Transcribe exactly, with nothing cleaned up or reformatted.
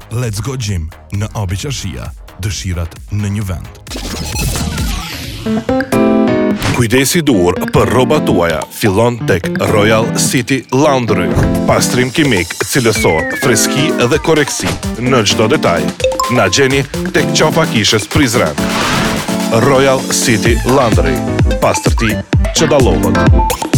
Let's Go Gym në Abi Qashia, dëshirat në një vend. Kujdesi dur për rrobat tuaja fillon tek Royal City Laundry. Pastrim kimik, cilësor, freski dhe koreksi në çdo detaj. Na gjeni tek qafa kishës Prizren. Royal City Laundry. Pastërti që dallohet.